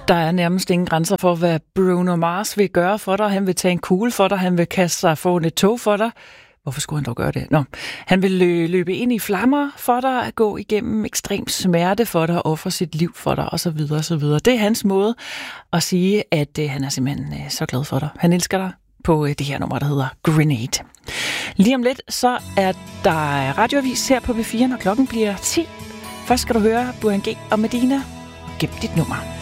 Der er nærmest ingen grænser for, hvad Bruno Mars vil gøre for dig. Han vil tage en kugle for dig, han vil kaste sig foran et tog for dig. Hvorfor skulle han dog gøre det? Han vil løbe ind i flammer for dig, at gå igennem ekstrem smerte for dig, ofre sit liv for dig, osv. osv. Det er hans måde at sige, at han er simpelthen så glad for dig. Han elsker dig på det her nummer, der hedder Grenade. Lige om lidt, så er der radioavis her på B4, når klokken bliver 10. Først skal du høre Burhan G og Medina. Gem dit nummer.